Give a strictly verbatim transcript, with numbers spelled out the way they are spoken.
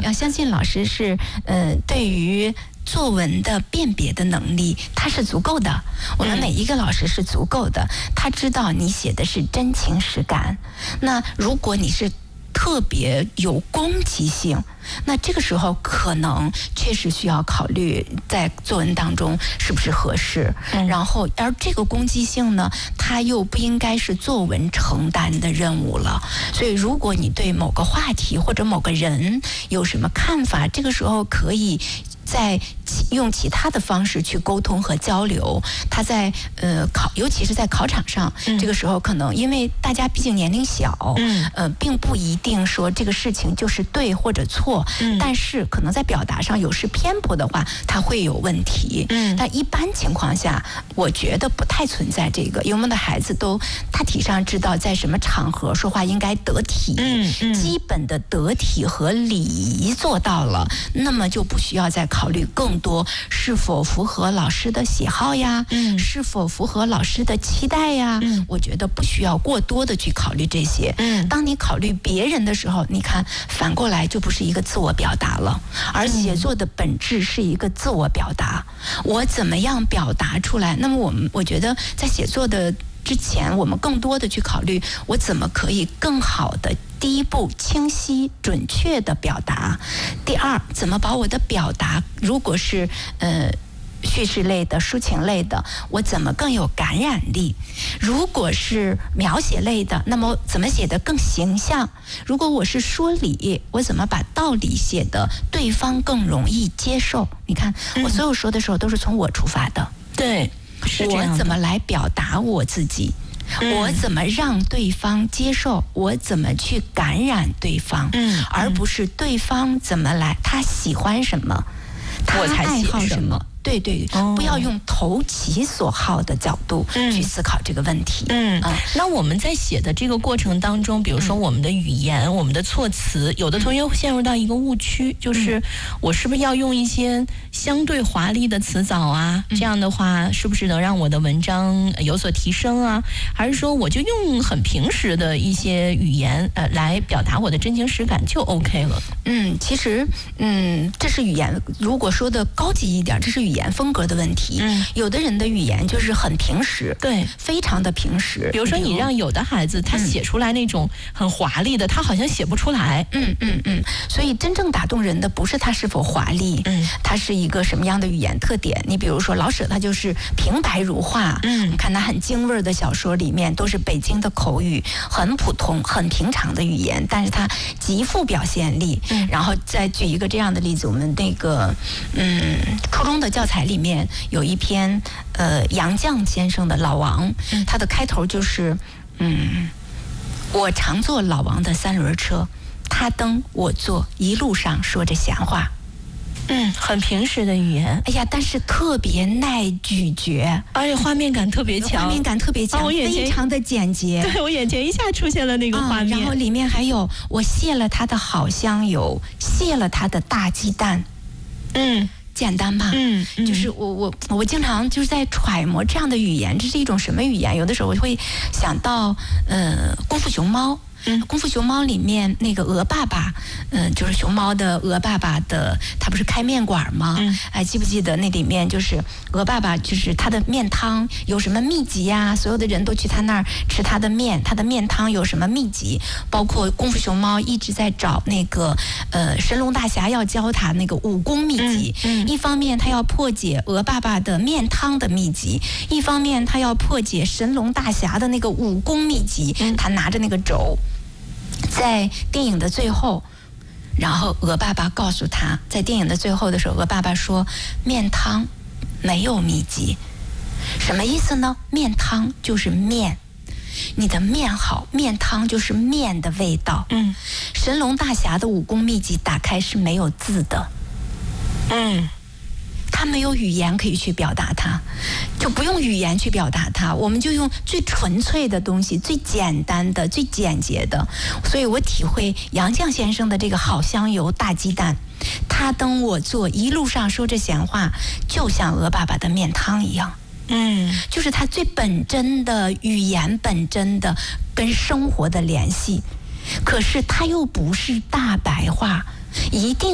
要相信老师是呃对于作文的辨别的能力，他是足够的。我们每一个老师是足够的，他知道你写的是真情实感。那如果你是特别有攻击性，那这个时候可能确实需要考虑在作文当中是不是合适。嗯、然后，而这个攻击性呢，它又不应该是作文承担的任务了。所以，如果你对某个话题或者某个人有什么看法，这个时候可以在用其他的方式去沟通和交流。他在呃考，尤其是在考场上，嗯、这个时候可能因为大家毕竟年龄小，嗯，呃，并不一定说这个事情就是对或者错，嗯，但是可能在表达上有失偏颇的话，它会有问题。嗯，但一般情况下，我觉得不太存在这个，因为我们的孩子都大体上知道在什么场合说话应该得体，嗯嗯，基本的得体和礼仪做到了，那么就不需要再考虑更多是否符合老师的喜好呀，嗯，是否符合老师的期待呀，嗯，我觉得不需要过多的去考虑这些。嗯，当你考虑别人的时候，你看反过来就不是一个自我表达了，而写作的本质是一个自我表达。我怎么样表达出来？那么我们我觉得在写作的之前，我们更多的去考虑我怎么可以更好的。第一步，清晰准确的表达；第二，怎么把我的表达，如果是呃叙事类的、抒情类的，我怎么更有感染力？如果是描写类的，那么怎么写得更形象？如果我是说理，我怎么把道理写得对方更容易接受？你看，我所有说的时候都是从我出发的， 对，是这样的。 我怎么来表达我自己？我怎么让对方接受？我怎么去感染对方？嗯，而不是对方怎么来，他喜欢什么，他爱好什么。对对，不要用投其所好的角度去思考这个问题。 嗯，嗯那我们在写的这个过程当中，比如说我们的语言、嗯、我们的措辞，有的同学会陷入到一个误区，嗯、就是我是不是要用一些相对华丽的词藻啊？嗯、这样的话，是不是能让我的文章有所提升啊？还是说我就用很平时的一些语言呃来表达我的真情实感就 OK 了？ 嗯，其实嗯，这是语言，如果说的高级一点，这是语言。语言风格的问题，嗯，有的人的语言就是很平实， 对， 非常的平实。 比如说，你让有的孩子他写出来那种很华丽的，嗯、他好像写不出来。 嗯嗯嗯。所以真正打动人的不是他是否华丽，嗯，他是一个什么样的语言特点。你比如说老舍，他就是平白如画，嗯，你看他很京味儿的小说里面都是北京的口语，很普通、很平常的语言，但是他极富表现力。嗯，然后再举一个这样的例子，我们那个嗯初中的教。教材里面有一篇呃杨绛先生的《老王》，他的开头就是嗯，我常坐老王的三轮车，他蹬我坐，一路上说着闲话。 嗯，很平实的语言。 哎呀，但是特别耐咀嚼， 而且画面感特别强， 画面感特别强，哦、非常的简洁。 对，我眼前一下出现了那个画面。 嗯、然后里面还有我卸了他的好香油，卸了他的大鸡蛋。嗯。简单吧，嗯，嗯就是我我我经常就是在揣摩这样的语言，这是一种什么语言？有的时候我会想到，呃，功夫熊猫。嗯，功夫熊猫里面那个鹅爸爸，嗯、呃，就是熊猫的鹅爸爸的，他不是开面馆吗？嗯，哎，记不记得那里面就是鹅爸爸，就是他的面汤有什么秘籍呀、啊？所有的人都去他那儿吃他的面，他的面汤有什么秘籍？包括功夫熊猫一直在找那个呃神龙大侠要教他那个武功秘籍，嗯，嗯一方面他要破解鹅爸爸的面汤的秘籍，一方面他要破解神龙大侠的那个武功秘籍，嗯、他拿着那个轴。在电影的最后，然后鹅爸爸告诉他，在电影的最后的时候，鹅爸爸说面汤没有秘籍，什么意思呢？面汤就是面，你的面好，面汤就是面的味道。嗯，神龙大侠的武功秘籍打开是没有字的，嗯。他没有语言可以去表达它，就不用语言去表达它，我们就用最纯粹的东西，最简单的、最简洁的。所以我体会杨绛先生的这个好香油大鸡蛋，他蹬我坐，一路上说着闲话，就像鹅爸爸的面汤一样。嗯，就是他最本真的语言，本真的跟生活的联系。可是他又不是大白话，一定